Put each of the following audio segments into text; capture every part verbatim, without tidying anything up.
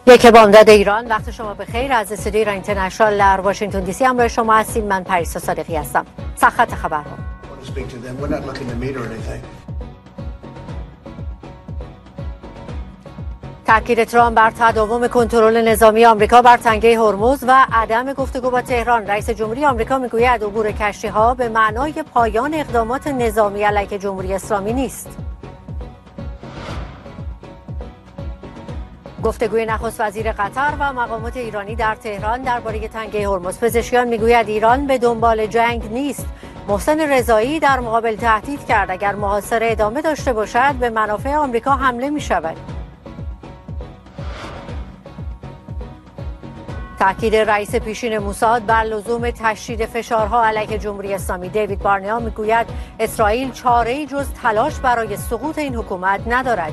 یک بامداد ایران، وقت شما بخیر. از استودیوی ایران اینترنشنال در واشنگتن دی سی همراه شما هستیم. من پریسا صادقی هستم. سرخط خبرها. تاکید ترامپ بر تداوم کنترل نظامی آمریکا بر تنگه هرمز و عدم گفتگو با تهران. رئیس جمهوری آمریکا میگوید عبور کشتی‌ها به معنای پایان اقدامات نظامی علیه جمهوری اسلامی نیست. گفتگوی نخست وزیر قطر و مقامات ایرانی در تهران درباره تنگه هرمز. پزشکیان میگوید ایران به دنبال جنگ نیست. محسن رضایی در مقابل تهدید کرد اگر محاصره ادامه داشته باشد به منافع آمریکا حمله می شود. تاکید رئیس پیشین موساد بر لزوم تشدید فشارها علیه جمهوری اسلامی. دیوید بارنیا میگوید اسرائیل چاره‌ای جز تلاش برای سقوط این حکومت ندارد.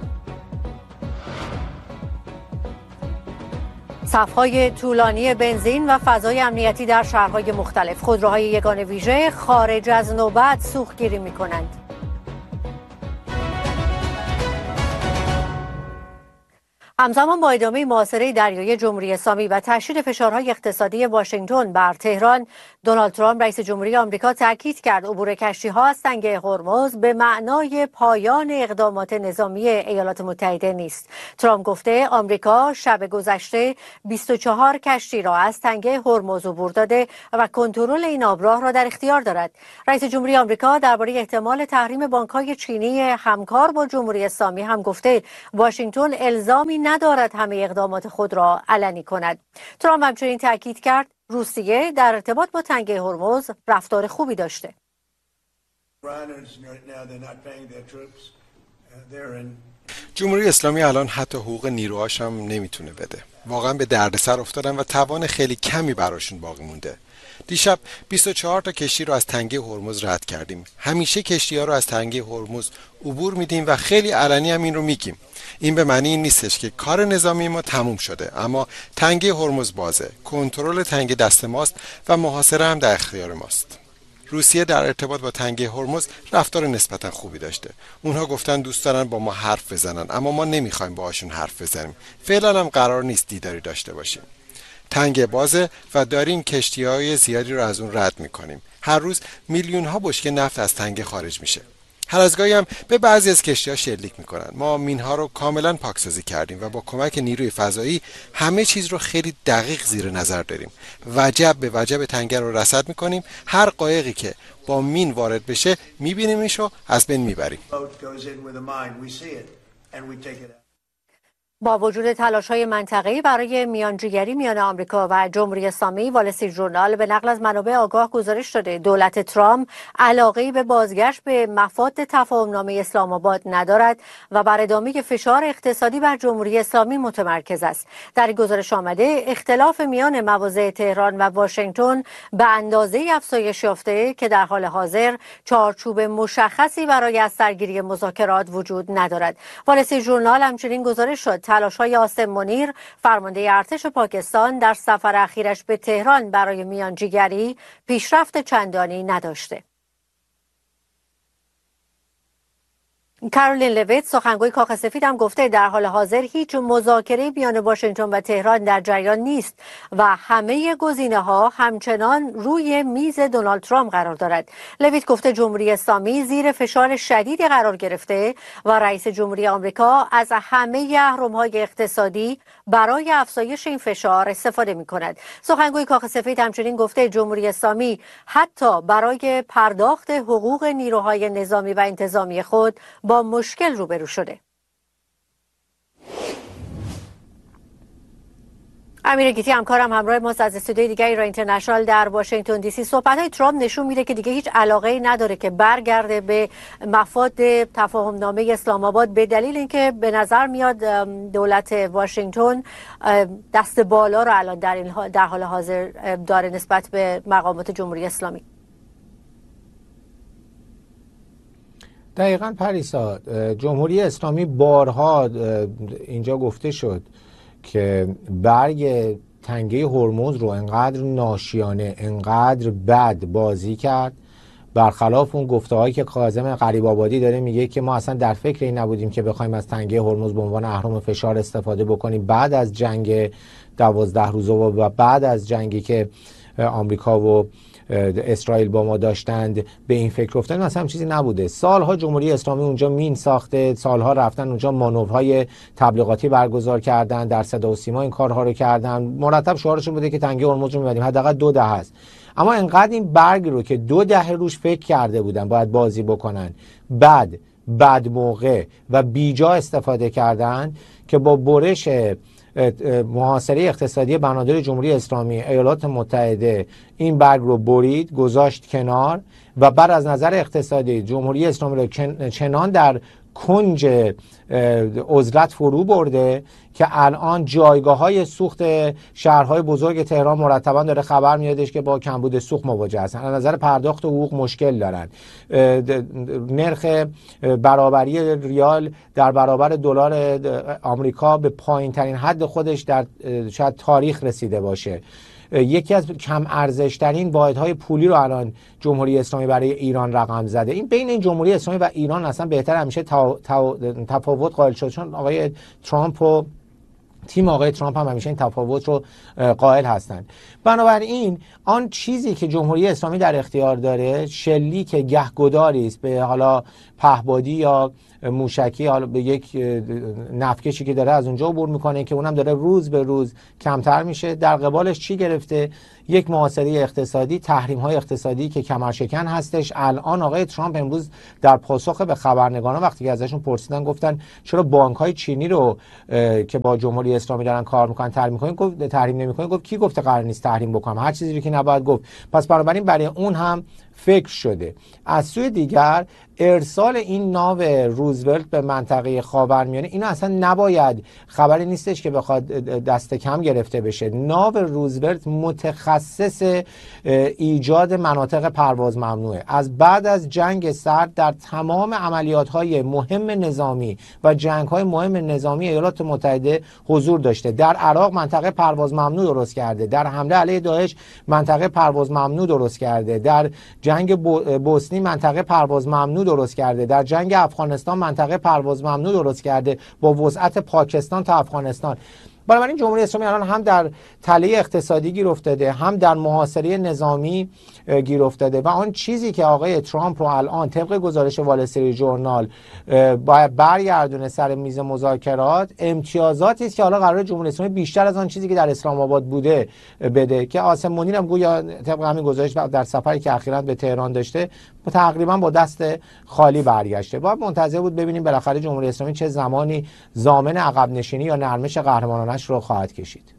صف‌های طولانی بنزین و فضای امنیتی در شهرهای مختلف. خودروهای یگانه ویژه خارج از نوبت سوختگیری می‌کنند. همزمان با ادامه محاصره دریایی جمهوری اسلامی و تشدید فشارهای اقتصادی واشنگتن بر تهران، دونالد ترامپ رئیس جمهوری آمریکا تاکید کرد عبور کشتی‌ها از تنگه هرمز به معنای پایان اقدامات نظامی ایالات متحده نیست. ترامپ گفته آمریکا شب گذشته بیست و چهار کشتی را از تنگه هرمز عبور داده و کنترل این آبراه را در اختیار دارد. رئیس جمهوری آمریکا درباره احتمال تحریم بانک‌های چینی همکار با جمهوری اسلامی هم گفته واشنگتن الزامی ندارد همه اقدامات خود را علنی کند. ترامپ همچنین تاکید کرد روسیه در ارتباط با تنگه هرمز رفتار خوبی داشته. جمهوری اسلامی الان حتی حقوق نیروهاش هم نمیتونه بده. واقعا به دردسر افتادن و توان خیلی کمی براشون باقی مونده. دیشب بیست و چهار تا کشتی رو از تنگه هرمز رد کردیم. همیشه کشتی‌ها رو از تنگه هرمز عبور میدیم و خیلی علنی هم این رو میگیم. این به معنی این نیستش که کار نظامی ما تموم شده، اما تنگه هرمز بازه. کنترل تنگه دست ماست و محاصره هم در اختیار ماست. روسیه در ارتباط با تنگه هرمز رفتار نسبتا خوبی داشته. اونها گفتن دوست دارن با ما حرف بزنن، اما ما نمیخوایم باهاشون حرف بزنیم. فعلا هم قرار نیست دیداری داشته باشیم. تنگه بازه و داریم کشتی‌های زیادی رو از اون رد می‌کنیم. هر روز میلیون‌ها بشکه نفت از تنگه خارج میشه. هر از گاهی هم به بعضی از کشتی‌ها شلیک می‌کنن. ما مین‌ها رو کاملا پاکسازی کردیم و با کمک نیروی فضایی همه چیز رو خیلی دقیق زیر نظر داریم. وجب به وجب تنگه رو رصد می‌کنیم. هر قایقی که با مین وارد بشه می‌بینیمش و از بین می‌بریم. با وجود تلاش‌های منطقه‌ای برای میانجیگری میان آمریکا و جمهوری اسلامی، وال استریت ژورنال به نقل از منابع آگاه گزارش داده دولت ترامپ علاقه‌ای به بازگشت به مفاد تفاهم‌نامه اسلام آباد ندارد و بر ادامه فشار اقتصادی بر جمهوری اسلامی متمرکز است. در این گزارش آمده اختلاف میان مواضع تهران و واشنگتن به اندازه‌ای افزایش یافته که در حال حاضر چارچوب مشخصی برای از سرگیری مذاکرات وجود ندارد. وال استریت ژورنال همچنین گزارش شد تلاش‌های عاصم منیر فرمانده ارتش پاکستان در سفر اخیرش به تهران برای میانجیگری پیشرفت چندانی نداشته. کارولین لویت سخنگوی کاخ سفید هم گفته در حال حاضر هیچ مذاکره میان واشنگتن و تهران در جریان نیست و همه گزینه‌ها همچنان روی میز دونالد ترامپ قرار دارد. لویت گفته جمهوری اسلامی زیر فشار شدیدی قرار گرفته و رئیس جمهوری آمریکا از همه اهرم‌های اقتصادی برای افزایش این فشار استفاده می‌کند. سخنگوی کاخ سفید همچنین گفته جمهوری اسلامی حتی برای پرداخت حقوق نیروهای نظامی و انتظامی خود با مشکل روبرو شده. امیر گیتی همکارم همراه ماست از استودیوی دیگه ایران اینترنشنال در واشنگتن دی سی. صحبت‌های ترامپ نشون میده که دیگه هیچ علاقه‌ای نداره که برگرده به مفاد تفاهم‌نامه اسلام آباد به دلیل اینکه به نظر میاد دولت واشنگتن دست بالا رو الان در این در حال حاضر داره نسبت به مقامات جمهوری اسلامی. دقیقاً پریسا، جمهوری اسلامی بارها اینجا گفته شد که برگ تنگه هرمز رو انقدر ناشیانه، انقدر بد بازی کرد برخلاف اون گفته‌هایی که کاظم غریب‌آبادی داره میگه که ما اصلا در فکر این نبودیم که بخوایم از تنگه هرمز به عنوان اهرم فشار استفاده بکنیم بعد از جنگ دوازده روزه و بعد از جنگی که آمریکا و اسرائیل با ما داشتند به این فکر افتادن. اصلا چیزی نبوده. سالها جمهوری اسلامی اونجا مین ساخته، سالها رفتن اونجا مانورهای تبلیغاتی برگزار کردن، در صدا و سیما این کارها رو کردن، مرتب شعارشون بوده که تنگه هرمز رو می‌بندیم، حداقل دو دهه است. اما انقدر این برگ رو که دو دهه روش فکر کرده بودن باید بازی بکنن، بعد بعد موقع و بیجا استفاده کردن که با برش محاصره اقتصادی بنادر جمهوری اسلامی ایالات متحده این برگ رو برید، گذاشت کنار و بعد از نظر اقتصادی جمهوری اسلامی رو چنان در کنج عزلت فرو برده که الان جایگاه های سوخت شهرهای بزرگ تهران مرتبا داره خبر میادش که با کمبود سوخت مواجه هستن، از نظر پرداخت حقوق مشکل دارن، نرخ برابری ریال در برابر دلار آمریکا به پایین ترین حد خودش در شاید تاریخ رسیده باشه، یکی از کم ارزش ترین واحدهای پولی رو الان جمهوری اسلامی برای ایران رقم زده. این بین این جمهوری اسلامی و ایران اصلا بهتر همیشه تفاوت قائل شد، چون آقای ترامپ و تیم آقای ترامپ هم همیشه این تفاوت رو قائل هستند. بنابراین آن چیزی که جمهوری اسلامی در اختیار داره شلیک گهگداری است به حالا پهبادی یا موشکی، حالا به یک نفکشی که داره از اونجا عبور میکنه که اونم داره روز به روز کمتر میشه. در قبالش چی گرفته؟ یک محاصره اقتصادی، تحریم های اقتصادی که کمرشکن هستش. الان آقای ترامپ امروز در پاسخ به خبرنگاران وقتی که ازشون پرسیدن گفتن چرا بانک های چینی رو که با جمهوری اسلامی دارن کار میکنن تحریم میکنن؟ گفت تحریم نمیکنن. گفت کی گفته قرار نیست تحریم بکنم؟ هر چیزی رو که نباید گفت. پس بنابراین برای اون هم فکر شده. از سوی دیگر ارسال این ناو روزولت به منطقه خاورمیانه اینا اصلا نباید خبری نیستش که بخواد دست کم گرفته بشه. ناو روزولت متخصص ایجاد مناطق پرواز ممنوعه. از بعد از جنگ سرد در تمام عملیات‌های مهم نظامی و جنگ‌های مهم نظامی ایالات متحده حضور داشته. در عراق منطقه پرواز ممنوع درست کرده، در حمله علیه داعش منطقه پرواز ممنوع درست کرده، در جنگ بوسنی منطقه پرواز ممنوع درست کرده، در جنگ افغانستان منطقه پرواز ممنوع درست کرده با وسعت پاکستان تا افغانستان. بنابراین جمهوری اسلامی الان هم در تله اقتصادی گیر افتاده، هم در محاصره نظامی گیر افتاده و آن چیزی که آقای ترامپ رو الان طبق گزارش وال استریت ژورنال باید برگردونه سر میز مذاکرات امتیازاتی است که حالا قرار جمهوری اسلامی بیشتر از آن چیزی که در اسلام آباد بوده بده، که آسم منیر هم گویا طبق همین گزارش در سفری که اخیراً به تهران داشته تقریبا با دست خالی برگشته. باید منتظر بود ببینیم بالاخره جمهوری اسلامی چه زمانی ضامن عقب نشینی یا نرمش قهرمانانش رو خواهد کشید.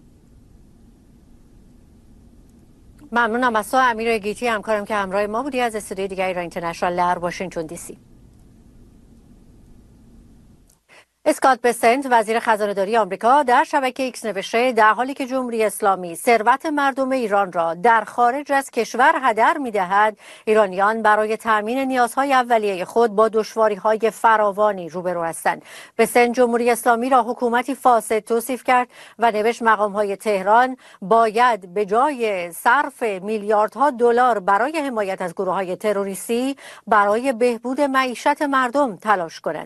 ممنونم از تو امیر گیتی، همکارم که همراه ما بودی از استودیوی دیگه ایران اینترنشنال در واشنگتن دی سی. اسکات بسنت وزیر خزانه‌داری آمریکا در شبکه ایکس نوشته در حالی که جمهوری اسلامی ثروت مردم ایران را در خارج از کشور هدر می‌دهد، ایرانیان برای تامین نیازهای اولیه خود با دشواری‌های فراوانی روبرو هستند. بسنت جمهوری اسلامی را حکومتی فاسد توصیف کرد و نوشت مقام‌های تهران باید به جای صرف میلیاردها دلار برای حمایت از گروه‌های تروریستی برای بهبود معیشت مردم تلاش کنند.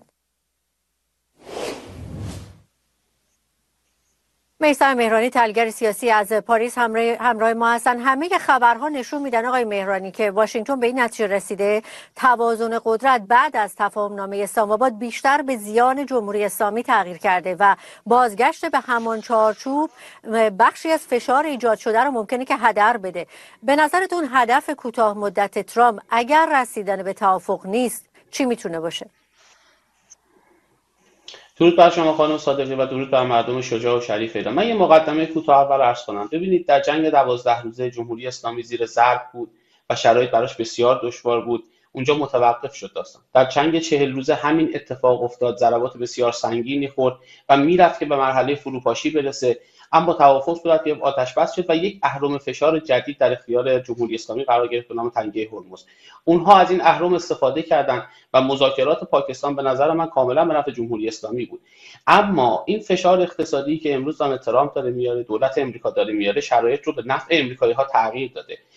میثم مهرانی تحلیلگر سیاسی از پاریس همراه ما هستن. همه خبرها نشون میدن آقای مهرانی که واشنگتن به این نتیجه رسیده توازن قدرت بعد از تفاهم‌نامه اسلام آباد بیشتر به زیان جمهوری اسلامی تغییر کرده و بازگشت به همان چارچوب بخشی از فشار ایجاد شده رو ممکنه که هدر بده. به نظرتون هدف کوتاه مدت ترامپ اگر رسیدن به توافق نیست چی میتونه باشه؟ درود بر شما خانم صادقی و درود بر مردم شجاع و شریف ایران. من یه مقدمه کوتاه اول عرض کنم. ببینید در جنگ دوازده روزه جمهوری اسلامی زیر ضرب بود و شرایط براش بسیار دشوار بود. اونجا متوقف شد داستان. در جنگ چهل روزه همین اتفاق افتاد، ضربات بسیار سنگینی خورد و میرفت که به مرحله فروپاشی برسه، اما توافق صورت گرفت، آتش بس شد و یک اهرم فشار جدید در اختیار جمهوری اسلامی قرار گرفت به نام تنگه هرمز. اونها از این اهرم استفاده کردند و مذاکرات پاکستان به نظر من کاملا به نفع جمهوری اسلامی بود. اما این فشار اقتصادی که امروز دانالد ترامپ داره میاره، دولت امریکا داره میاره، شرایط رو به نفع امریکایی‌ها تغییر داده.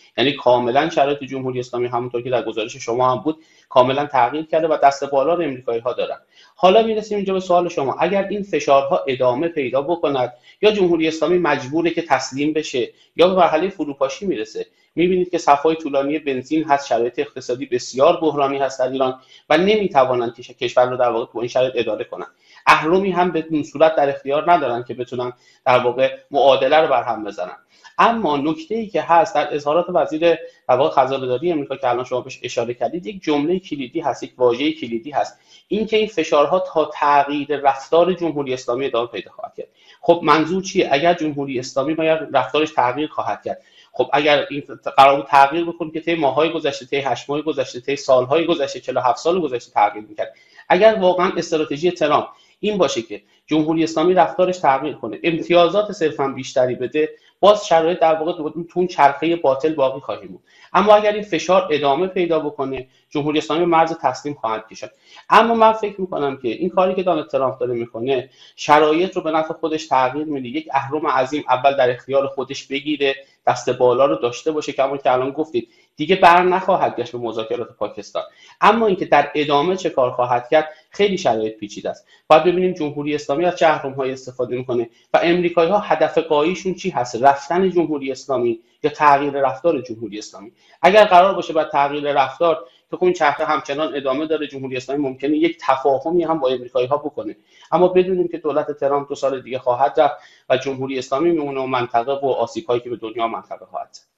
یعنی کاملا شرایط جمهوری اسلامی همونطور که در گزارش شما هم بود کاملا تغییر کرده و دست بالا رو امریکایی‌ها دارن. حالا میرسیم اینجا به سوال شما، اگر این فشارها ادامه پیدا بکند یا جمهوری اسلامی مجبوره که تسلیم بشه یا به مرحله فروپاشی میرسه، میبینید که صفهای طولانی بنزین هست، شرایط اقتصادی بسیار بحرانی هست در ایران و نمیتوانند که کشور رو در واقع با این شرایط اداره کنن. اهرمی هم به این صورت در اختیار ندارن که بتونن در واقع معادله رو برهم بزنن. اما نکته‌ای که هست در اظهارات وزیر در واقع خزانه‌داری آمریکا که الان شما بهش اشاره کردید، یک جمله کلیدی هست، یک واژه کلیدی هست، این که این فشارها تا تغییر رفتار جمهوری اسلامی ادامه پیدا خواهد کرد. خب منظور چیه؟ اگر جمهوری اسلامی باید رفتارش تغییر خواهد کرد، خب اگر این قرار بود تغییر بکنه که طی ماه‌های گذشته، طی هشت ماه گذشته، طی سال‌های گذشته، چهل و هفت سال گذشته تغییر می‌کرد. اگر واقعا استراتژی ترامپ این باشه که جمهوری اسلامی رفتارش تغییر کنه، امتیازات صرفا بیشتری بده، باز شرایط در واقع تو اون چرخه باطل باقی خواهیم بود. اما اگر این فشار ادامه پیدا بکنه، جمهوری اسلامی مرز تسلیم خواهد کشید. اما من فکر می‌کنم که این کاری که دونالد ترامپ داره میکنه شرایط رو به نفع خودش تغییر میده، یک اهرم عظیم اول در اختیار خودش بگیره، دست بالا رو داشته باشه که همون که الان گفتید دیگه بر نخواهد گشت به مذاکرات پاکستان. اما اینکه در ادامه چه کار خواهد کرد خیلی شرایط پیچیده است. باید ببینیم جمهوری اسلامی از چه اهرم‌هایی استفاده میکنه و امریکایی‌ها هدف غایشون چی هست، رفتن جمهوری اسلامی یا تغییر رفتار جمهوری اسلامی. اگر قرار باشه بعد تغییر رفتار که این چرخه همچنان ادامه داره، جمهوری اسلامی ممکنه یک تفاهمی هم با امریکایی‌ها بکنه، اما بدونیم که دولت ترامپ دو سال دیگه خواهد رفت و جمهوری اسلامی میمونه و منطقه و آسیب‌هایی که به دنیا منطقه خواهد زد.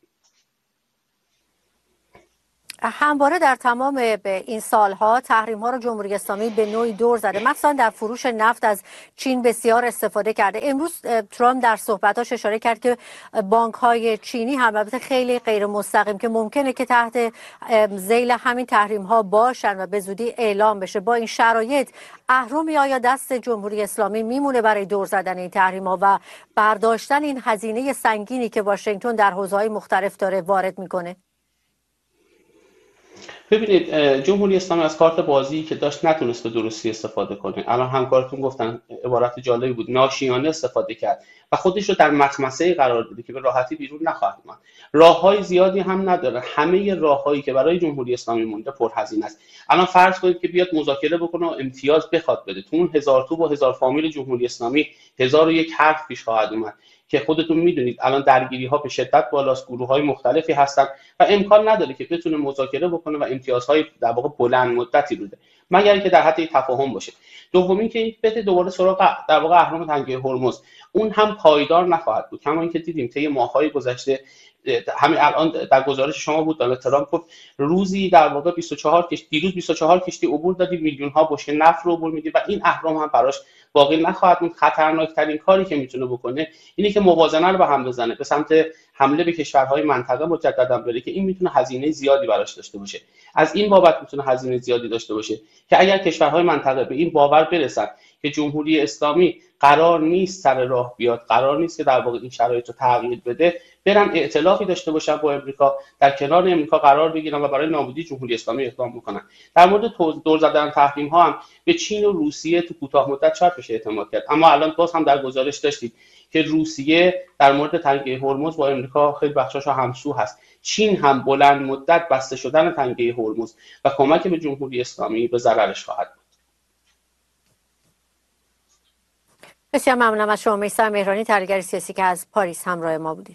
همواره در تمام به این سالها تحریم ها رو جمهوری اسلامی به نوعی دور زده، مثلا در فروش نفت از چین بسیار استفاده کرده. امروز ترامپ در صحبتاش اشاره کرد که بانک های چینی هم البته خیلی غیر مستقیم که ممکنه که تحت ذیل همین تحریم ها باشن و به زودی اعلام بشه. با این شرایط اهرمی آیا دست جمهوری اسلامی میمونه برای دور زدن این تحریم ها و برداشتن این هزینه سنگینی که واشنگتن در حوزه‌های مختلف داره وارد میکنه؟ ببینید جمهوری اسلامی از کارت بازی که داشت نتونست به درستی استفاده کنه. الان همکارتون گفتن عبارت جالبی بود، ناشیانه استفاده کرد و خودش رو در مخمسه قرار داده که به راحتی بیرون نخواهد اومد. راههای زیادی هم نداره، همه راههایی که برای جمهوری اسلامی مونده پرهزینه است. الان فرض کنید که بیاد مذاکره بکنه و امتیاز بخواد بده، تو اون هزار توپ و هزار فامیل جمهوری اسلامی هزار و یک حرف پیش خواهد اومد که خودتون میدونید الان درگیری ها به شدت بالاست، گروه های مختلفی هستن و امکان نداره که بتونه مذاکره بکنه و امتیازهای در واقع بلند مدتی بده، مگر اینکه در حد تفاهم باشه. دومی که بده دوباره سراغ در واقع اهرم تنگه هرمز، اون هم پایدار نخواهد بود. کما اینکه دیدیم طی ماه‌های گذشته، همین الان در گزارش شما بود دونالد ترامپ گفت روزی در واقع بیست و چهار کشتی، دیروز بیست و چهار کشتی عبور دادیم، میلیون ها بشکه نفت رو عبور میدیم و این اهرم هم براش باقی نخواهد بود. خطرناکترین کاری که میتونه بکنه اینه که موازنه رو به هم بزنه، به سمت حمله به کشورهای منطقه مجددا بره که این میتونه هزینه زیادی براش داشته باشه. از این بابت میتونه هزینه زیادی داشته باشه که اگر کشورهای منطقه به این باور برسن که جمهوری اسلامی قرار نیست سر راه بیاد، قرار نیست که در واقع این شرایط رو تغییر بده، برن ائتلافی داشته باشن با امریکا، در کنار امریکا قرار بگیرن و برای نابودی جمهوری اسلامی اقدام بکنن. در مورد دور زدن تحریم ها هم به چین و روسیه تو کوتاه مدت شاید بشه اعتماد کرد، اما الان باز هم در گزارش داشتید که روسیه در مورد تنگه هرمز با امریکا خیلی بخشاشو همسو هست. چین هم بلند مدت بسته شدن تنگه هرمز و کمک به جمهوری اسلامی به ضررش خواهد بود. بسیار ممنونم از شما میثم مهرانی، تحلیلگر سیاسی که از پاریس همراه ما بودید.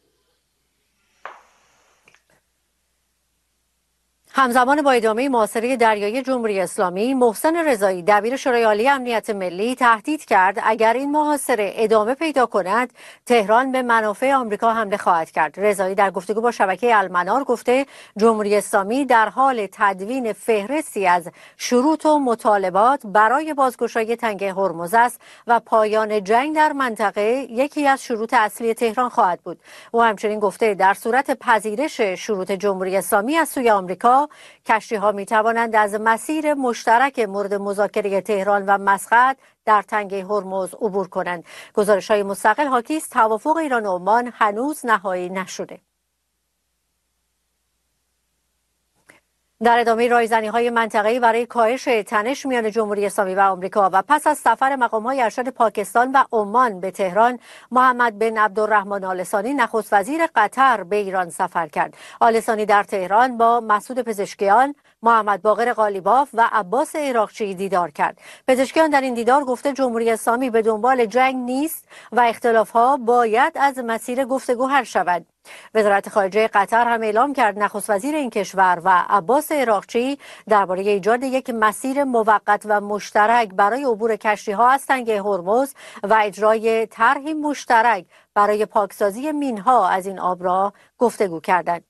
همزمان با ادامه محاصره دریایی جمهوری اسلامی، محسن رضایی دبیر شورای عالی امنیت ملی تهدید کرد اگر این محاصره ادامه پیدا کند تهران به منافع آمریکا حمله خواهد کرد. رضایی در گفتگو با شبکه المنار گفته جمهوری اسلامی در حال تدوین فهرستی از شروط و مطالبات برای بازگشایی تنگه هرمز است و پایان جنگ در منطقه یکی از شروط اصلی تهران خواهد بود. او همچنین گفته در صورت پذیرش شروط جمهوری اسلامی از سوی آمریکا کشتی‌ها می‌توانند از مسیر مشترک مورد مذاکره تهران و مسقط در تنگه هرمز عبور کنند. گزارش‌های مستقل حاکی است توافق ایران و عمان هنوز نهایی نشده. در ادامه رایزنی‌های منطقه‌ای برای کاهش تنش میان جمهوری اسلامی و آمریکا و پس از سفر مقام‌های ارشد پاکستان و عمان به تهران، محمد بن عبدالرحمن آل ثانی نخست وزیر قطر به ایران سفر کرد. آل ثانی در تهران با مسعود پزشکیان، محمد باقر قالیباف و عباس عراقچی دیدار کرد. پزشکیان در این دیدار گفته جمهوری اسلامی به دنبال جنگ نیست و اختلاف‌ها باید از مسیر گفتگو حل شود. وزارت خارجه قطر هم اعلام کرد نخست وزیر این کشور و عباس عراقچی درباره ایجاد یک مسیر موقت و مشترک برای عبور کشتی‌ها از تنگه هرمز و اجرای طرحی مشترک برای پاکسازی مینها از این آب را گفتگو کردند.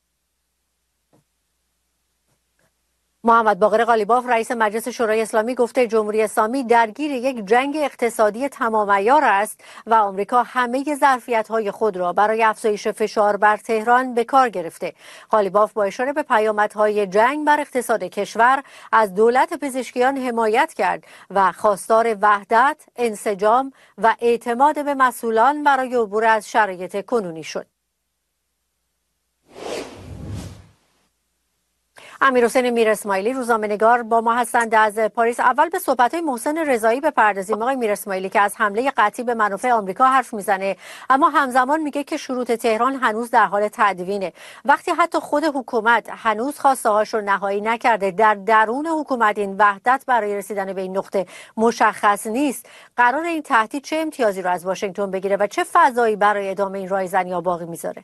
محمد باقر قالیباف رئیس مجلس شورای اسلامی گفته جمهوری اسلامی درگیر یک جنگ اقتصادی تمام عیار است و آمریکا همه ظرفیت‌های خود را برای افزایش فشار بر تهران به کار گرفته. قالیباف با اشاره به پیامدهای جنگ بر اقتصاد کشور از دولت پزشکیان حمایت کرد و خواستار وحدت، انسجام و اعتماد به مسئولان برای عبور از شرایط کنونی شد. امیرحسین میر اسماعیلی روزنامه‌نگار با ما هستند از پاریس. اول به صحبت‌های محسن رضایی بپردازیم. آقای میر اسماعیلی که از حمله قطعی به منافع آمریکا حرف میزنه، اما همزمان میگه که شروط تهران هنوز در حال تدوینه. وقتی حتی خود حکومت هنوز خواسته هاش رو نهایی نکرده، در درون حکومت این وحدت برای رسیدن به این نقطه مشخص نیست، قرار این تهدید چه امتیازی رو از واشنگتن بگیره و چه فضایی برای ادامه این رایزنی‌ها باقی میذاره؟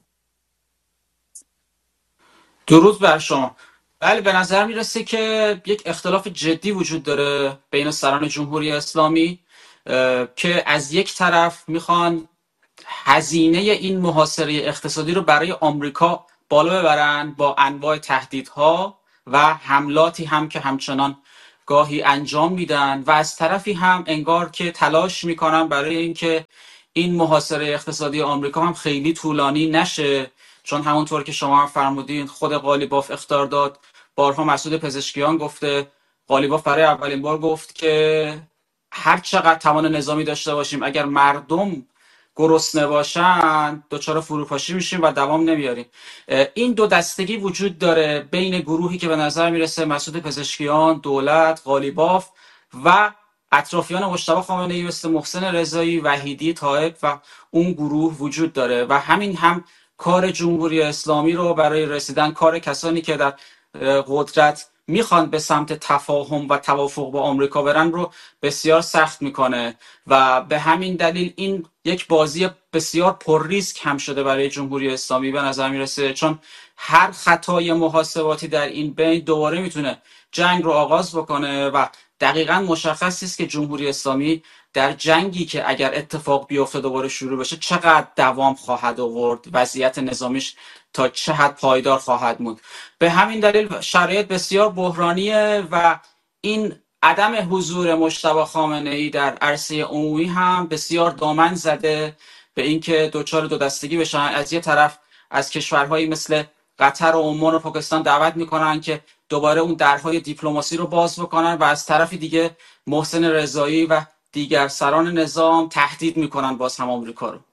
درود بر شما. بله، به نظر میرسه که یک اختلاف جدی وجود داره بین سران جمهوری اسلامی که از یک طرف میخوان هزینه این محاصره اقتصادی رو برای آمریکا بالا ببرن با انواع تهدیدها و حملاتی هم که همچنان گاهی انجام میدن و از طرفی هم انگار که تلاش میکنن برای اینکه این محاصره اقتصادی آمریکا هم خیلی طولانی نشه، چون همونطور که شما هم فرمودین خود قالیباف اخطار داد. بارها مسعود پزشکیان گفته، قالیباف برای اولین بار گفت که هر چقدر توان نظامی داشته باشیم اگر مردم گرسنه باشن دچار فروپاشی میشیم و دوام نمیاریم. این دو دستگی وجود داره بین گروهی که به نظر میرسه مسعود پزشکیان، دولت، قالیباف و اطرافیان مجتبی خامنه‌ای مثل محسن رضایی، وحیدی، طائب و اون گروه وجود داره و همین هم کار جمهوری اسلامی رو برای رسیدن کار کسانی که در قدرت میخوان به سمت تفاهم و توافق با آمریکا برن رو بسیار سخت میکنه و به همین دلیل این یک بازی بسیار پر ریسک هم شده برای جمهوری اسلامی به نظر میرسه، چون هر خطای محاسباتی در این بین دوباره میتونه جنگ رو آغاز بکنه و دقیقاً مشخص است که جمهوری اسلامی در جنگی که اگر اتفاق بیفته دوباره شروع بشه چقدر دوام خواهد آورد، وضعیت نظامیش تا چه حد پایدار خواهد موند. به همین دلیل شرایط بسیار بحرانیه و این عدم حضور مجتبی خامنه‌ای در عرصه عمومی هم بسیار دامن زده به اینکه دوچار دو دستگی بشن. از یه طرف از کشورهایی مثل قطر و عمان و پاکستان دعوت میکنن که دوباره اون درهای دیپلماسی رو باز بکنن و از طرف دیگه محسن رضایی و دیگر سران نظام تهدید میکنن باز هم آمریکا رو.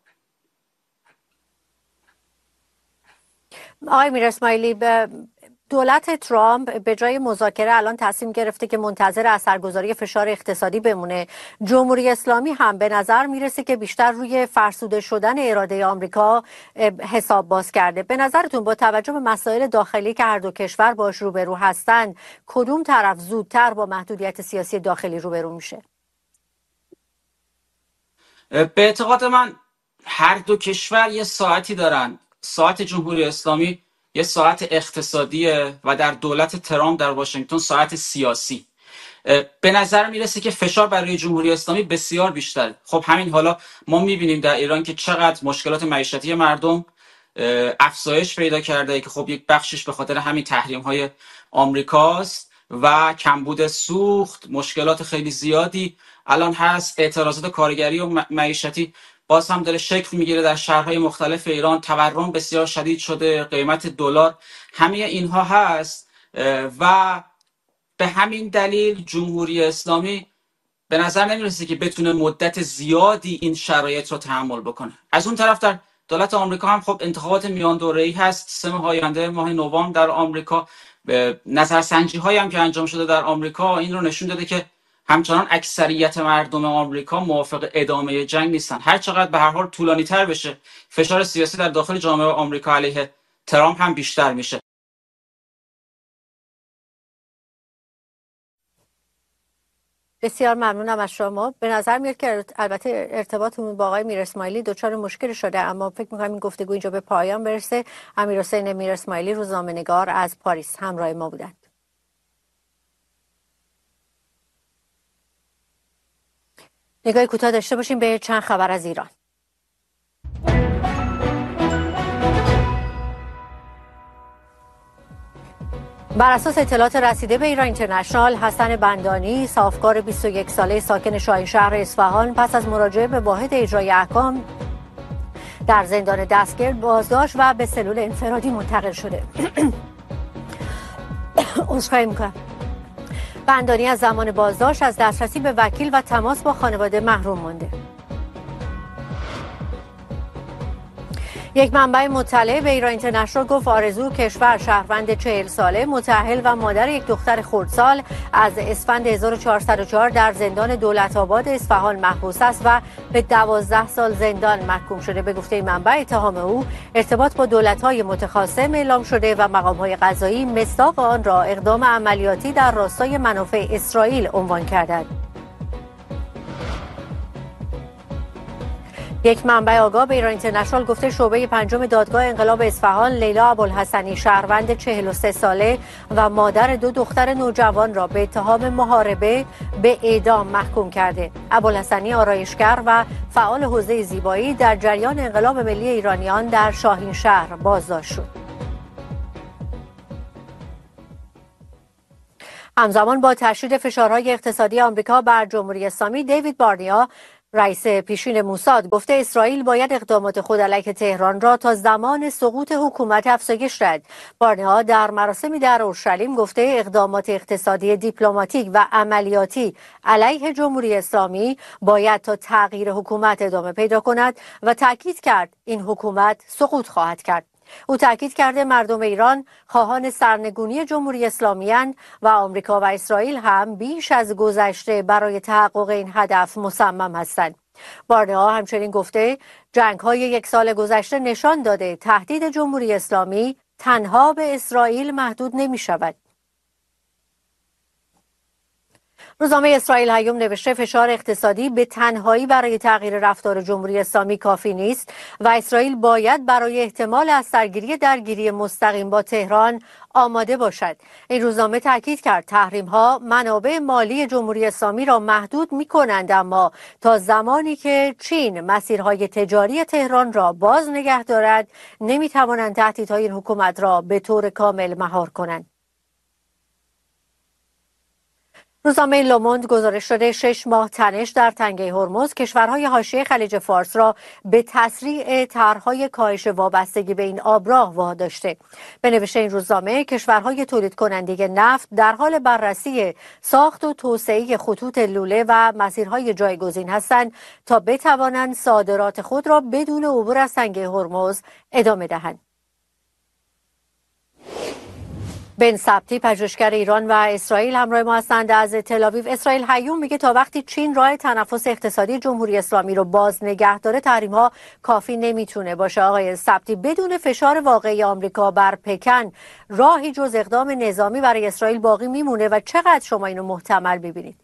آقای میر اسماعیلی، به دولت ترامپ به جای مذاکره الان تصمیم گرفته که منتظر اثرگذاری فشار اقتصادی بمونه. جمهوری اسلامی هم به نظر میرسه که بیشتر روی فرسوده شدن اراده آمریکا حساب باز کرده. به نظرتون با توجه به مسائل داخلی که هر دو کشور باش روبرو هستند، کدوم طرف زودتر با محدودیت سیاسی داخلی روبرو میشه؟ به اعتقاد من هر دو کشور یه ساعتی دارن. ساعت جمهوری اسلامی یه ساعت اقتصادیه و در دولت ترامپ در واشنگتن ساعت سیاسی. به نظر میرسه که فشار برای جمهوری اسلامی بسیار بیشتر. خب همین حالا ما میبینیم در ایران که چقدر مشکلات معیشتی مردم افزایش پیدا کرده که خب یک بخشش به خاطر همین تحریم های آمریکاست و کمبود سوخت، مشکلات خیلی زیادی الان هست. اعتراضات کارگری و معیشتی باز هم داره شکل میگیره در شهرهای مختلف ایران. تورم بسیار شدید شده، قیمت دلار، همه اینها هست و به همین دلیل جمهوری اسلامی به نظر نمیرسه که بتونه مدت زیادی این شرایط رو تحمل بکنه. از اون طرف در دولت آمریکا هم خب انتخابات میان دوره‌ای هست، سه ماه آینده ماه نوامبر در آمریکا نظرسنجی هایی هم که انجام شده در آمریکا این رو نشون داده که همچنان اکثریت مردم آمریکا موافق ادامه جنگ نیستن. هر چقدر به هر حال طولانی تر بشه فشار سیاسی در داخل جامعه آمریکا علیه ترامپ هم بیشتر میشه. بسیار ممنونم از شما. به نظر میاد که البته ارتباطمون با آقای میر اسماعیلی دچار مشکل شده، اما فکر می‌کنم این گفتگو اینجا به پایان برسه. امیرحسین میر اسماعیلی روزنامه‌نگار از پاریس همراه ما بودند. نگاهی کوتاه داشته باشیم به چند خبر از ایران. بر اساس اطلاعات رسیده به ایران اینترنشنال، حسن بندانی، صافکار بیست و یک ساله ساکن شاهینشهر اصفهان، پس از مراجعه به واحد اجرای احکام در زندان دستگیر بازداشت و به سلول انفرادی منتقل شده. عذرخواهی می‌کنم. بندانی از زمان بازداشت از دسترسی به وکیل و تماس با خانواده محروم مانده. یک منبع مطلع به ایران اینترنشنال گفت آرزو کشور، شهروند چهل ساله، متأهل و مادر یک دختر خردسال، از اسفند هزار و چهارصد و چهار در زندان دولت آباد اصفهان محبوس است و به دوازده سال زندان محکوم شده. به گفته منبع اتهام او ارتباط با دولت‌های متخاصم اعلام شده و مقام‌های قضایی مصداق آن را اقدام عملیاتی در راستای منافع اسرائیل عنوان کردند. یک منبع آگاه به ایران اینترنشنال گفته شعبه پنجم دادگاه انقلاب اصفهان لیلا ابوالحسنی، شهروند چهل و سه ساله و مادر دو دختر نوجوان را به اتهام محاربه به اعدام محکوم کرده. ابوالحسنی آرایشگر و فعال حوزه زیبایی در جریان انقلاب ملی ایرانیان در شاهینشهر بازداشت شد. همزمان با تشدید فشارهای اقتصادی آمریکا بر جمهوری اسلامی، دیوید بارنیا، رئیس پیشین موساد، گفته اسرائیل باید اقدامات خود علیه تهران را تا زمان سقوط حکومت افزایش دهد. بارنیا در مراسمی در اورشلیم گفته اقدامات اقتصادی، دیپلماتیک و عملیاتی علیه جمهوری اسلامی باید تا تغییر حکومت ادامه پیدا کند و تاکید کرد این حکومت سقوط خواهد کرد. او تاکید کرده مردم ایران خواهان سرنگونی جمهوری اسلامی اند و آمریکا و اسرائیل هم بیش از گذشته برای تحقق این هدف مصمم هستند. بارنیا همچنین گفته جنگ‌های یک سال گذشته نشان داده تهدید جمهوری اسلامی تنها به اسرائیل محدود نمی‌شود. روزنامه اسرائیل هیوم نوشته فشار اقتصادی به تنهایی برای تغییر رفتار جمهوری اسلامی کافی نیست و اسرائیل باید برای احتمال از سرگیری درگیری مستقیم با تهران آماده باشد. این روزنامه تاکید کرد تحریم‌ها منابع مالی جمهوری اسلامی را محدود می‌کنند، اما تا زمانی که چین مسیرهای تجاری تهران را باز نگه دارد نمی‌توانند تهدیدهای این حکومت را به طور کامل مهار کنند. روزنامه لوموند گزارش شده شش ماه تنش در تنگه هرمز کشورهای حاشیه خلیج فارس را به تسریع طرح‌های کاهش وابستگی به این آبراه واداشته. به نوشته این روزنامه کشورهای تولید کننده نفت در حال بررسی ساخت و توسعه خطوط لوله و مسیرهای جایگزین هستند تا بتوانند صادرات خود را بدون عبور از تنگه هرمز ادامه دهند. بن سبتی، پژوهشگر ایران و اسرائیل همراه ما هستند از تل‌آویو. اسرائیل هیوم میگه تا وقتی چین راه تنفس اقتصادی جمهوری اسلامی رو باز نگه داره تحریم‌ها کافی نمیتونه باشه. آقای سبتی، بدون فشار واقعی آمریکا بر پکن راهی جز اقدام نظامی برای اسرائیل باقی میمونه و چقدر شما اینو محتمل ببینید؟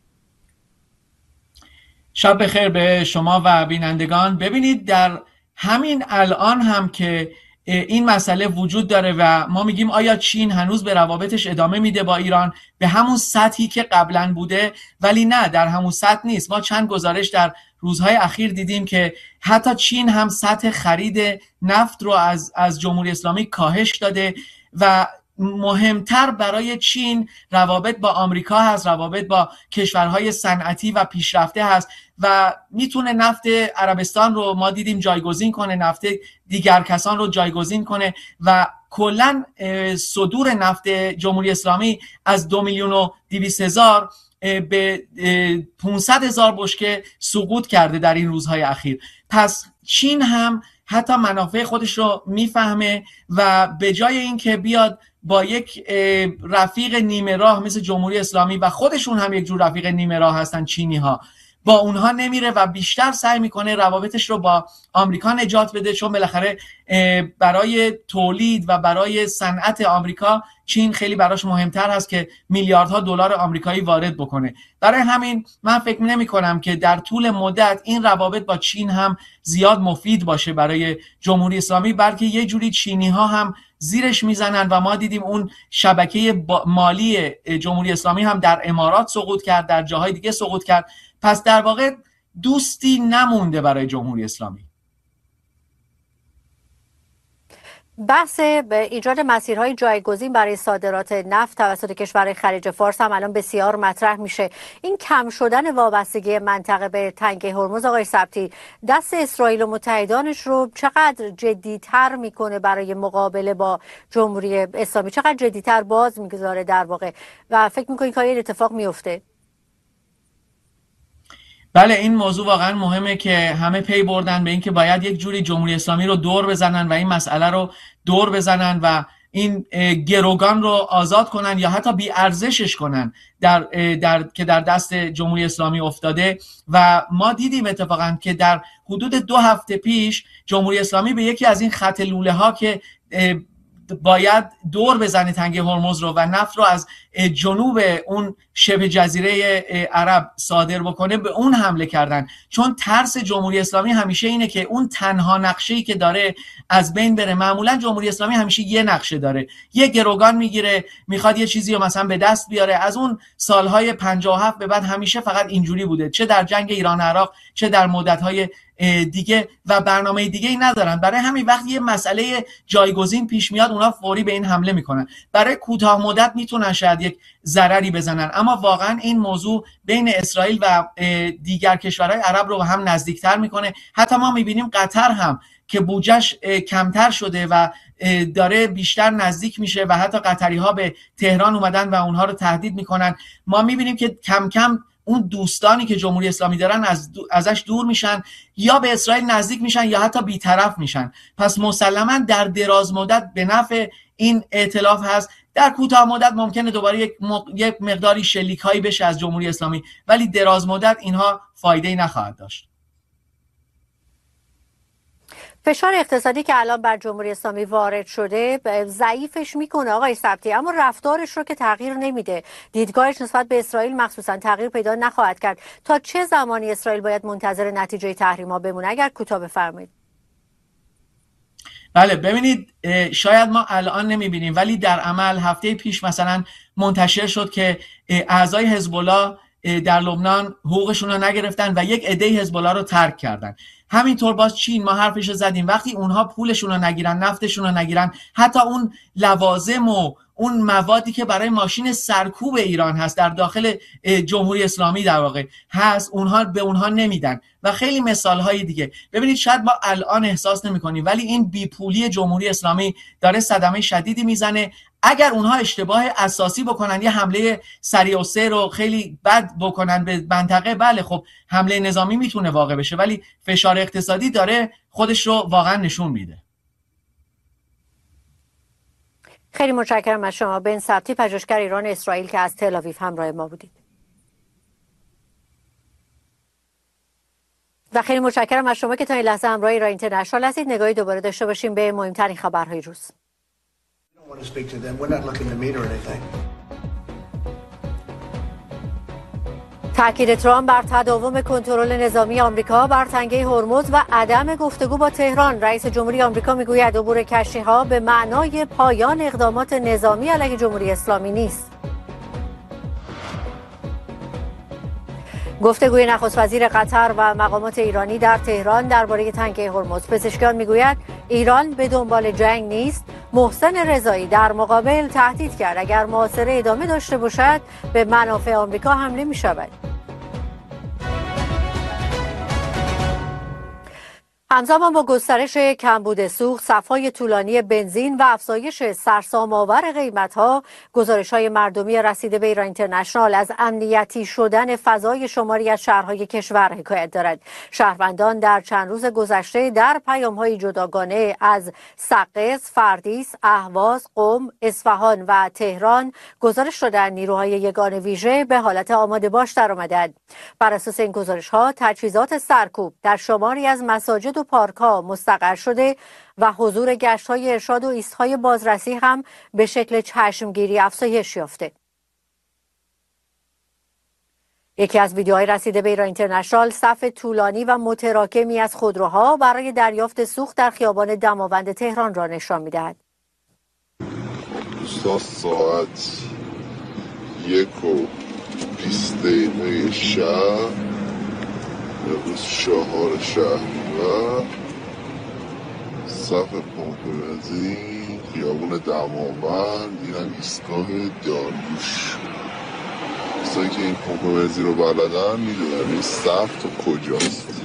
شب بخیر به شما و بینندگان. ببینید در همین الان هم که این مسئله وجود داره و ما میگیم آیا چین هنوز به روابطش ادامه میده با ایران به همون سطحی که قبلا بوده، ولی نه، در همون سطح نیست. ما چند گزارش در روزهای اخیر دیدیم که حتی چین هم سطح خرید نفت رو از از جمهوری اسلامی کاهش داده و مهمتر برای چین روابط با آمریکا هست، روابط با کشورهای صنعتی و پیشرفته هست و میتونه نفت عربستان رو ما دیدیم جایگزین کنه، نفت دیگر کسان رو جایگزین کنه و کلا صدور نفت جمهوری اسلامی از دو میلیون و دویست هزار به پانصد هزار بشکه سقوط کرده در این روزهای اخیر. پس چین هم حتی منافع خودش رو میفهمه و به جای اینکه بیاد با یک رفیق نیمه راه مثل جمهوری اسلامی و خودشون هم یک جور رفیق نیمه راه هستن چینی ها، با اونها نمیره و بیشتر سعی میکنه روابطش رو با آمریکا نجات بده، چون بالاخره برای تولید و برای صنعت آمریکا چین خیلی براش مهمتر هست که میلیاردها دلار آمریکایی وارد بکنه. برای همین من فکر نمی کنم که در طول مدت این روابط با چین هم زیاد مفید باشه برای جمهوری اسلامی، بلکه یه جوری چینی ها هم زیرش میزنن و ما دیدیم اون شبکه مالی جمهوری اسلامی هم در امارات سقوط کرد، در جاهای دیگه سقوط کرد. پس در واقع دوستی نمونده برای جمهوری اسلامی. بحث به ایجاد مسیرهای جایگزین برای صادرات نفت توسط کشورهای خلیج فارس هم الان بسیار مطرح میشه. این کم شدن وابستگی منطقه به تنگه هرمز آقای سبتی دست اسرائیل و متحدانش رو چقدر جدی‌تر میکنه برای مقابله با جمهوری اسلامی؟ چقدر جدی‌تر باز میگذاره در واقع و فکر میکنید که این اتفاق میفته؟ بله، این موضوع واقعا مهمه که همه پی بردن به این که باید یک جوری جمهوری اسلامی رو دور بزنن و این مسئله رو دور بزنن و این گروگان رو آزاد کنن یا حتی بی ارزشش کنن در در که در دست جمهوری اسلامی افتاده. و ما دیدیم اتفاقا که در حدود دو هفته پیش جمهوری اسلامی به یکی از این خط لوله ها که باید دور بزنه تنگه هرمز رو و نفت رو از جنوب اون شبه جزیره عرب صادر بکنه، به اون حمله کردن، چون ترس جمهوری اسلامی همیشه اینه که اون تنها نقشه‌ای که داره از بین بره. معمولا جمهوری اسلامی همیشه یه نقشه داره، یه گروگان میگیره، میخواد یه چیزی رو مثلا به دست بیاره. از اون سالهای پنجاه و هفت به بعد همیشه فقط اینجوری بوده، چه در جنگ ایران عراق چه در مدت‌های دیگه، و برنامه دیگه ای ندارن. برای همین وقتی یه مسئله جایگزین پیش میاد اونا فوری به این حمله میکنن. برای کوتاه مدت میتونن شاید یک ضرری بزنن، اما واقعا این موضوع بین اسرائیل و دیگر کشورهای عرب رو هم نزدیکتر میکنه. حتی ما میبینیم قطر هم که بودجهش کمتر شده و داره بیشتر نزدیک میشه و حتی قطری ها به تهران اومدن و اونها رو تهدید میکنن. ما میبینیم که کم کم اون دوستانی که جمهوری اسلامی دارن از دو، ازش دور میشن، یا به اسرائیل نزدیک میشن یا حتی بیطرف میشن. پس مسلما در دراز مدت به نفع این ائتلاف هست. در کوتاه مدت ممکنه دوباره یک, م... یک مقداری شلیک هایی بشه از جمهوری اسلامی، ولی دراز مدت اینها فایده‌ای نخواهد داشت. فشار اقتصادی که الان بر جمهوری اسلامی وارد شده ضعیفش میکنه آقای سبتی، اما رفتارش رو که تغییر نمیده. دیدگاهش نسبت به اسرائیل مخصوصا تغییر پیدا نخواهد کرد. تا چه زمانی اسرائیل باید منتظر نتیجه تحریم‌ها بمونه؟ اگر کوتاه بفرمایید. بله، ببینید، شاید ما الان نمیبینیم ولی در عمل هفته پیش مثلا منتشر شد که اعضای حزب الله در لبنان حقوقشون رو نگرفتن و یک عده حزب الله رو ترک کردن. همینطور باز چین، ما حرفش رو زدیم، وقتی اونها پولشون رو نگیرن، نفتشون رو نگیرن، حتی اون لوازم و اون موادی که برای ماشین سرکوب ایران هست در داخل جمهوری اسلامی در واقع هست، اونها به اونها نمیدن و خیلی مثالهای دیگه. ببینید، شاید ما الان احساس نمی‌کنیم ولی این بیپولی جمهوری اسلامی داره صدمه شدیدی میزنه. اگر اونها اشتباه اساسی بکنن، یه حمله سریع و سیر رو خیلی بد بکنن به منطقه، بله خب حمله نظامی میتونه واقع بشه، ولی فشار اقتصادی داره خودش رو واقعا نشون میده. خیلی متشکرم از شما بن سبتی، پژوهشگر ایران اسرائیل که از تل آویو همراه ما بودید. و خیلی متشکرم از شما که تا این لحظه همراه ایران اینترنشنال هستید. نگاهی دوباره داشته باشیم به مهمترین خبرهای روز. تاکید ترامپ بر تداوم کنترل نظامی آمریکا بر تنگه هرمز و عدم گفتگو با تهران. رئیس جمهوری آمریکا میگوید عبور کشتی‌ها به معنای پایان اقدامات نظامی علیه جمهوری اسلامی نیست. گفتگوی نخست وزیر قطر و مقامات ایرانی در تهران درباره تنگه هرمز. پزشکان میگوید ایران به دنبال جنگ نیست. محسن رضایی در مقابل تهدید کرد اگر محاصره ادامه داشته باشد به منافع آمریکا حمله می شود. همزمان با گسترش کمبود سوخت، صف‌های طولانی بنزین و افزایش سرسام‌آور قیمت‌ها، گزارش‌های مردمی رسیده به ایران اینترنشنال از امنیتی شدن فضای شماری از شهرهای کشور حکایت دارد. شهروندان در چند روز گذشته در پیام‌های جداگانه از سقز، فردیس، اهواز، قم، اصفهان و تهران گزارش دادند نیروهای یگان ویژه به حالت آماده باش درآمدند. بر اساس این گزارش‌ها، تجهیزات سرکوب در شماری از مساجد و پارک‌ها مستقر شده و حضور گشت‌های ارشاد و ایست‌های بازرسی هم به شکل چشمگیری افزایش یافته. یکی از ویدیوهای رسیده به ایران اینترنشنال صف طولانی و متراکمی از خودروها برای دریافت سوخت در خیابان دماوند تهران را نشان می‌دهد. دوستا ساعت یک و بیست دقیقه شب روز چهار شهریور صف پمپ بنزین خیابون دماوند، اینم ایستگاه داریوش. کسایی که این پمپ بنزین رو بلدن میدونن این صف تا کجاست.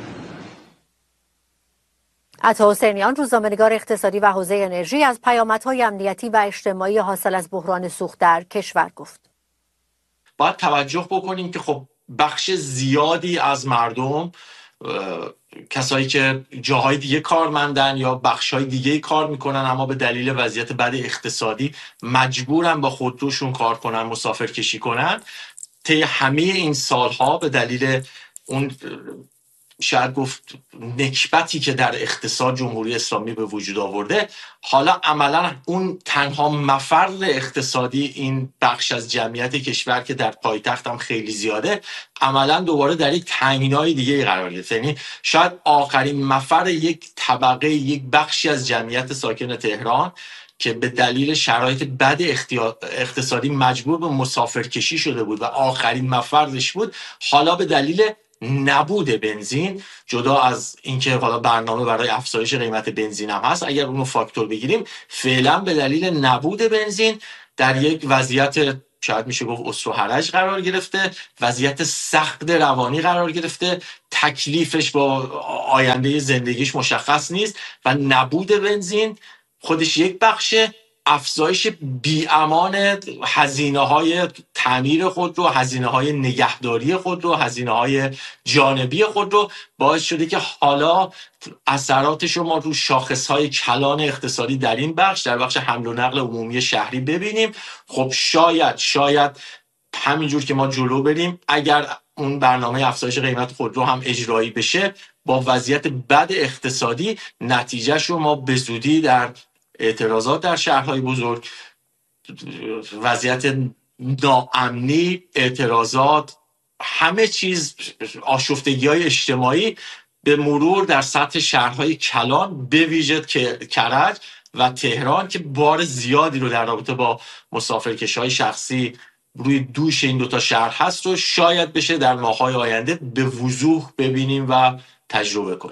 عطا حسینیان، روزنامه‌نگار اقتصادی و حوزه انرژی، از پیامدهای امنیتی و اجتماعی حاصل از بحران سوخت در کشور گفت. باید توجه بکنیم که خب بخش زیادی از مردم، کسایی که جاهای دیگه کارمندن یا بخشای دیگه کار میکنن اما به دلیل وضعیت بد اقتصادی مجبورن با خودروشون کار کنن، مسافر کشی کنن. طی همه این سالها به دلیل اون شاید گفت نکبتی که در اقتصاد جمهوری اسلامی به وجود آورده، حالا عملا اون تنها مفر اقتصادی این بخش از جمعیت کشور که در پایتخت هم خیلی زیاده، عملا دوباره در یک تنگنای دیگه قرار گرفت. یعنی شاید آخرین مفر یک طبقه، یک بخشی از جمعیت ساکن تهران که به دلیل شرایط بد اقتصادی مجبور به مسافرکشی شده بود و آخرین مفرش بود، حالا به دلیل نبود بنزین، جدا از اینکه حالا برنامه برای افزایش قیمت بنزین هم هست، اگر اونو فاکتور بگیریم، فعلا به دلیل نبود بنزین در یک وضعیت شاید میشه گفت اسر و حرج قرار گرفته، وضعیت سخت روانی قرار گرفته، تکلیفش با آینده زندگیش مشخص نیست و نبود بنزین خودش یک بخشه، افزایش بی‌امان هزینه‌های تعمیر خودرو، هزینه‌های نگهداری خودرو، هزینه‌های جانبی خودرو باعث شده که حالا اثراتش رو ما رو شاخص‌های کلان اقتصادی در این بخش، در بخش حمل و نقل عمومی شهری ببینیم. خب شاید شاید همینجور که ما جلو بریم، اگر اون برنامه افزایش قیمت خودرو هم اجرایی بشه، با وضعیت بد اقتصادی نتیجهش رو ما به زودی در اعتراضات در شهرهای بزرگ، وضعیت ناامنی، اعتراضات، همه چیز، آشفتگی‌های اجتماعی به مرور در سطح شهرهای کلان، به ویژه کرج و تهران که بار زیادی رو در رابطه با مسافرکشی‌های شخصی روی دوش این دوتا شهر هست رو شاید بشه در ماه‌های آینده به وضوح ببینیم و تجربه کنیم.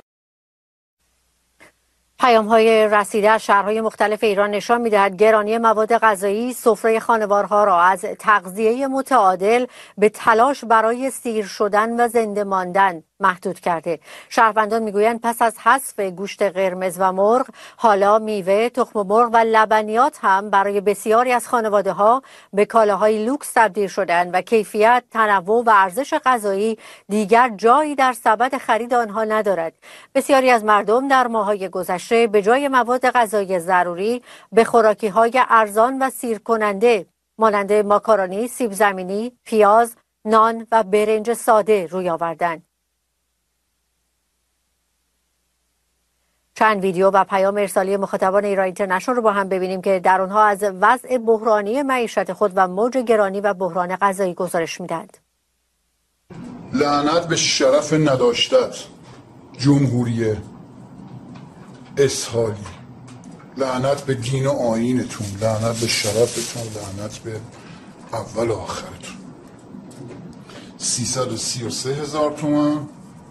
پیام‌های رسیده از شهرهای مختلف ایران نشان می‌دهد گرانی مواد غذایی سفره خانوارها را از تغذیه متعادل به تلاش برای سیر شدن و زنده ماندن محدود کرده. شهروندان میگویند پس از حذف گوشت قرمز و مرغ، حالا میوه، تخم مرغ و لبنیات هم برای بسیاری از خانواده‌ها به کالاهای لوکس تبدیل شدند و کیفیت، تنوع و ارزش غذایی دیگر جایی در سبد خرید آنها ندارد. بسیاری از مردم در ماه‌های گذشته به جای مواد غذایی ضروری به خوراکی‌های ارزان و سیر کننده مانند ماکارونی، سیب زمینی، پیاز، نان و برنج ساده روی آوردند. چند ویدیو و پیام ارسالی مخاطبان ایران اینترنشنال رو با هم ببینیم که در اونها از وضع بحرانی معیشت خود و موج گرانی و بحران غذایی گزارش میدند. لعنت به شرف نداشتت جمهوری اسحاقی، لعنت به دین و آیینتون، لعنت به شرفتون، لعنت به اول و آخرتون. سیصد و سی و سه هزار تومان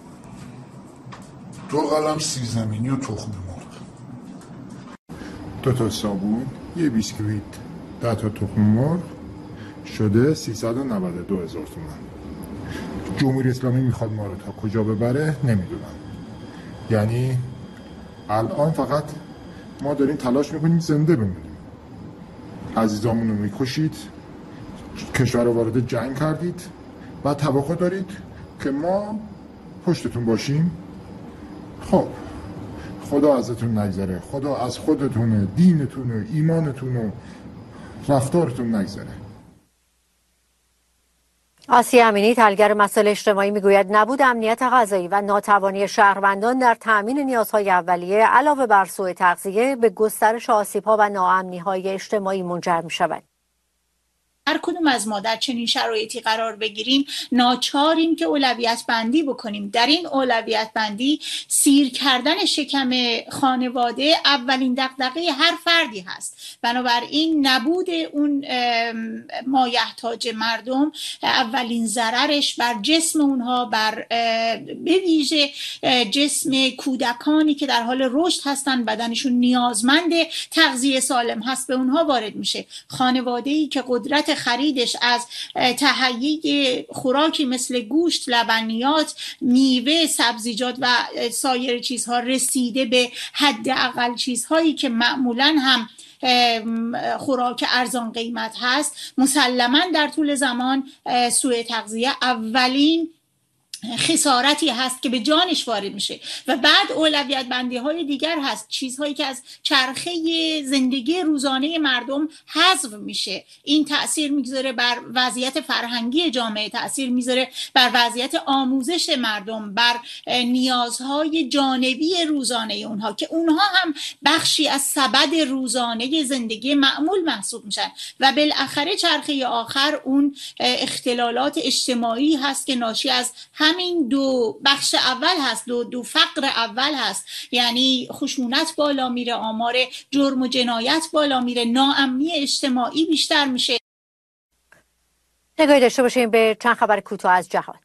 دو قلم سیب زمینی و تخم مرغ، دو تا صابون، یه بیسکویت، ده تا تخم مرغ، شده سیصد و نود و دو هزار تومان. جمهوری اسلامی میخواد ما رو تا کجا ببره نمیدونم. یعنی الان فقط ما داریم تلاش میکنیم زنده بمونیم. عزیزامون رو میکشید، کشور رو وارد جنگ کردید و توقع دارید که ما پشتتون باشیم. خب خدا ازتون نگذره، خدا از خودتون، دینتون، ایمانتون و رفتارتون نگذره. آسیه امینی تحلیلگر مسائل اجتماعی میگوید نبود امنیت غذایی و ناتوانی شهروندان در تامین نیازهای اولیه علاوه بر سوء تغذیه به گسترش آسیب‌ها و ناامنی‌های اجتماعی منجر می‌شود. هر کدوم از ما در چنین شرایطی قرار بگیریم ناچاریم که اولویت بندی بکنیم. در این اولویت بندی سیر کردن شکم خانواده اولین دغدغه هر فردی هست. بنابراین نبود اون مایحتاج مردم اولین ضررش بر جسم اونها، بر به ویژه جسم کودکانی که در حال رشد هستن، بدنشون نیازمند تغذیه سالم هست، به اونها وارد میشه. خانواده‌ای که قدرت خریدش از تهیه خوراکی مثل گوشت، لبنیات، میوه، سبزیجات و سایر چیزها رسیده به حداقل چیزهایی که معمولاً هم خوراک ارزان قیمت هست، مسلماً در طول زمان سوء تغذیه اولین خسارتی هست که به جانش وارد میشه. و بعد اولویت بندی های دیگر هست، چیزهایی که از چرخه زندگی روزانه مردم حذف میشه. این تأثیر میگذاره بر وضعیت فرهنگی جامعه، تأثیر میذاره بر وضعیت آموزش مردم، بر نیازهای جانبی روزانه اونها که اونها هم بخشی از سبد روزانه زندگی معمول محسوب میشن. و بالاخره چرخه آخر اون اختلالات اجتماعی هست که ناشی از همین دو بخش اول هست، دو, دو فقر اول هست. یعنی خشونت بالا میره، آمار جرم و جنایت بالا میره، ناامنی اجتماعی بیشتر میشه. نگاهی داشته باشیم به چند خبر کوتاه از جهان.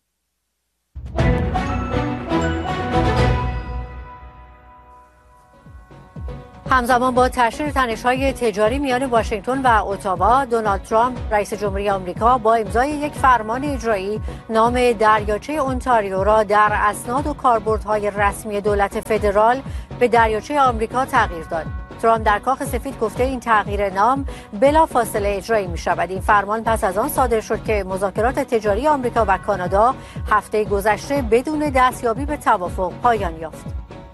همزمان با تشدید تنش‌های تجاری میان واشنگتن و اتاوا، دونالد ترامپ رئیس جمهوری آمریکا با امضای یک فرمان اجرایی نام دریاچه اونتاریو را در اسناد و کاربردهای رسمی دولت فدرال به دریاچه آمریکا تغییر داد. ترامپ در کاخ سفید گفته این تغییر نام بلافاصله اجرایی می شود. این فرمان پس از آن صادر شد که مذاکرات تجاری آمریکا و کانادا هفته گذشته بدون دستیابی به توافق پایان یافت.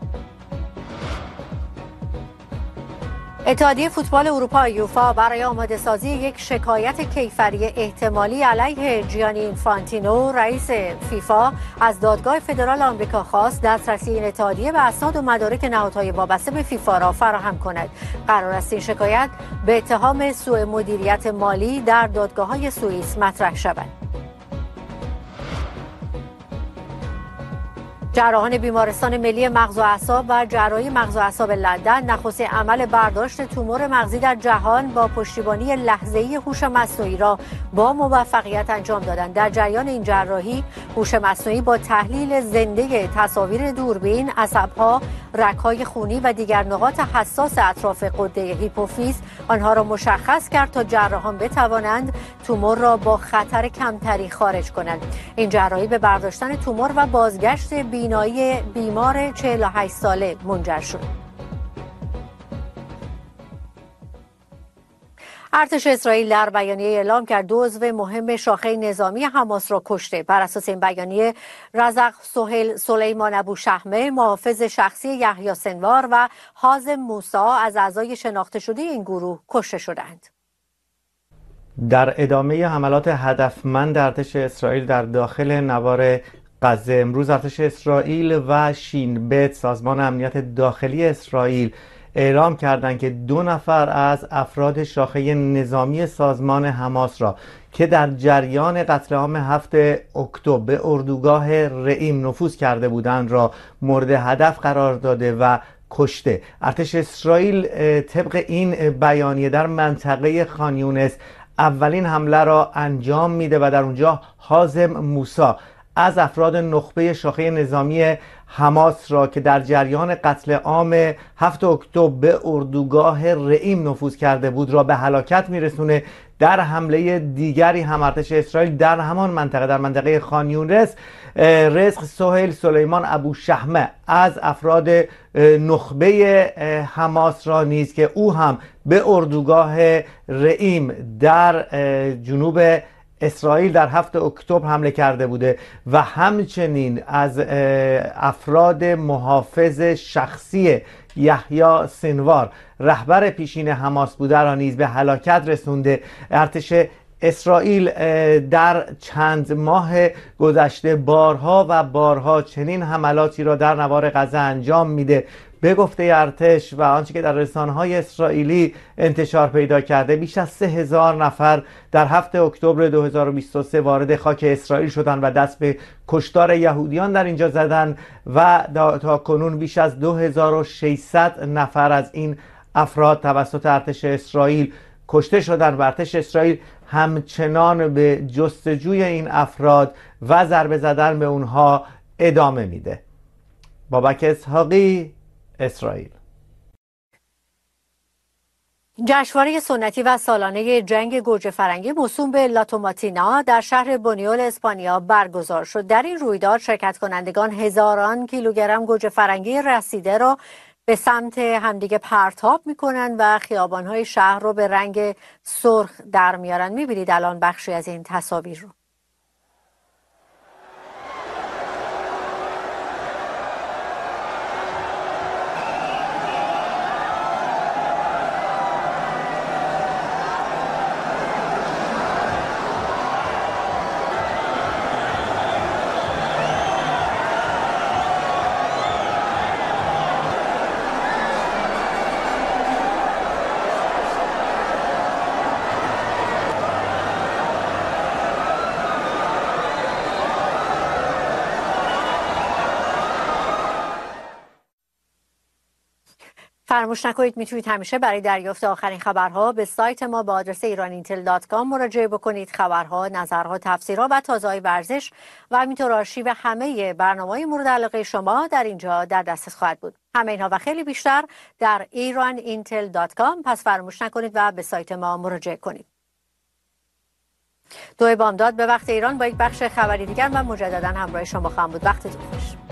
اتحادیه فوتبال اروپا یوفا برای آماده سازی یک شکایت کیفری احتمالی علیه جیانی اینفانتینو رئیس فیفا از دادگاه فدرال آمریکا خواست دسترسی این اتحادیه به اسناد و مدارک نهادهای وابسته به فیفا را فراهم کند. قرار است این شکایت به اتهام سوء مدیریت مالی در دادگاه‌های سوئیس مطرح شود. جراحان بیمارستان ملی مغز و اعصاب و جراحی مغز و اعصاب لندن نخستین عمل برداشت تومور مغزی در جهان با پشتیبانی لحظه‌ای هوش مصنوعی را با موفقیت انجام دادند. در جریان این جراحی هوش مصنوعی با تحلیل زنده تصاویر دوربین، عصب‌ها، رگ‌های خونی و دیگر نقاط حساس اطراف غده هیپوفیز آنها را مشخص کرد تا جراحان بتوانند تومور را با خطر کمتری خارج کنند. این جراحی به برداشتن تومور و بازگشت بینایی بیمار چهل و هشت ساله منجر شد. ارتش اسرائیل در بیانیه اعلام کرد دو عضو مهم شاخه نظامی حماس را کشته. بر اساس این بیانیه رزق سهیل سلیمان ابو شحمه، محافظ شخصی یحیی سنوار و حازم موسی از اعضای شناخته شده این گروه کشته شدند. در ادامه حملات هدفمند ارتش اسرائیل در داخل نوار غزه، امروز ارتش اسرائیل و شین بت سازمان امنیت داخلی اسرائیل اعلام کردند که دو نفر از افراد شاخه نظامی سازمان حماس را که در جریان قتل عام هفت اکتبر به اردوگاه رئیم نفوذ کرده بودند را مورد هدف قرار داده و کشته. ارتش اسرائیل طبق این بیانیه در منطقه خان یونس اولین حمله را انجام میده و در اونجا حازم موسی از افراد نخبه شاخه نظامی حماس را که در جریان قتل عام هفت اکتبر به اردوگاه رئیم نفوذ کرده بود را به هلاکت میرسونه. در حمله دیگری هم ارتش اسرائیل در همان منطقه، در منطقه خان یونس، رزق سهیل سلیمان ابو شحمه از افراد نخبه حماس را نیز که او هم به اردوگاه رئیم در جنوب اسرائیل در هفتم اکتبر حمله کرده بوده و همچنین از افراد محافظ شخصی یحیی سنوار رهبر پیشین حماس بوده را نیز به هلاکت رسونده. ارتش اسرائیل در چند ماه گذشته بارها و بارها چنین حملاتی را در نوار غزه انجام میده. به گفته ارتش و آنچه که در رسانه‌های اسرائیلی انتشار پیدا کرده، بیش از سه هزار نفر در هفتم اکتبر دو هزار و بیست و سه وارد خاک اسرائیل شدند و دست به کشتار یهودیان در اینجا زدند و تا کنون بیش از دو هزار و ششصد نفر از این افراد توسط ارتش اسرائیل کشته شدند و ارتش اسرائیل همچنان به جستجوی این افراد و ضربه زدن به اونها ادامه میده. بابک اسحاقی، اسرائیل. جشنواره سنتی و سالانه جنگ گوجه فرنگی موسوم به لاتوماتینا در شهر بونیول اسپانیا برگزار شد. در این رویداد شرکت کنندگان هزاران کیلوگرم گوجه فرنگی رسیده را به سمت همدیگه پرتاب میکنن و خیابانهای شهر رو به رنگ سرخ در میارن. میبینید الان بخشی از این تصاویر رو. فراموش نکنید میتونید همیشه برای دریافت آخرین خبرها به سایت ما با آدرس ایران اینتل دات کام مراجعه بکنید. خبرها، نظرها، تفسیرها و تازه‌های ورزش و همینطور آرشیو همه برنامه‌های مورد علاقه شما در اینجا در دسترس خواهد بود. همه اینها و خیلی بیشتر در ایران اینتل دات کام. پس فراموش نکنید و به سایت ما مراجعه کنید. دو بامداد به وقت ایران با یک بخش خبری دیگر و مجددا همراه شما خواهم بود. وقتتون خوش.